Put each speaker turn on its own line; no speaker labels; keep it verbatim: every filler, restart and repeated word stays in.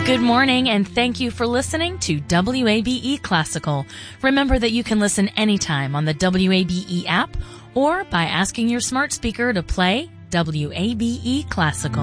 Good morning, and thank you for listening to W A B E Classical. Remember that you can listen anytime on the W A B E app or by asking your smart speaker to play W A B E Classical.